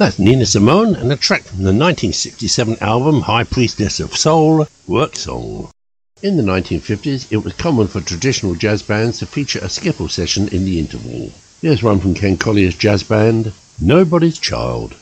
That's Nina Simone and a track from the 1967 album High Priestess of Soul, Work Song. In the 1950s, it was common for traditional jazz bands to feature a skiffle session in the interval. Here's one from Ken Collier's jazz band, Nobody's Child.